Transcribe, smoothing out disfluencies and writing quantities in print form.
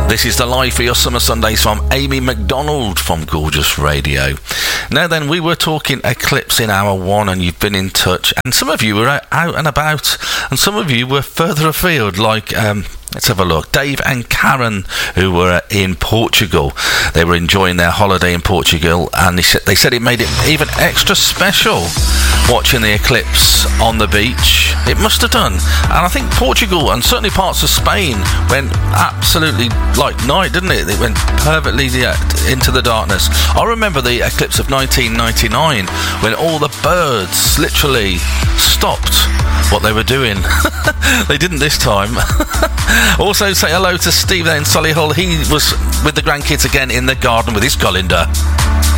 This is the Live for Your Summer Sundays from Amy McDonald from Gorgeous Radio. Now then, we were talking eclipse in hour one, and you've been in touch, and some of you were out and about, and some of you were further afield, like let's have a look. Dave and Karen, who were in Portugal. They were enjoying their holiday in Portugal, and they said it made it even extra special watching the eclipse on the beach. It must have done. And I think Portugal, and certainly parts of Spain, went absolutely like night, didn't it? It went perfectly into the darkness. I remember the eclipse of 1999, when all the birds literally stopped what they were doing. They didn't this time. Also say hello to Steve there in Solihull. He was with the grandkids again in the garden with his colander.